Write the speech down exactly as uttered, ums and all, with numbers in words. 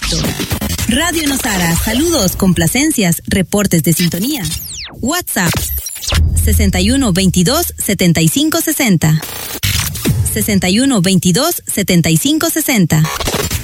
directo. Radio Nosara, saludos, complacencias, reportes de sintonía. WhatsApp sesenta y uno veintidós setenta y cinco sesenta. sesenta y uno veintidós setenta y cinco sesenta.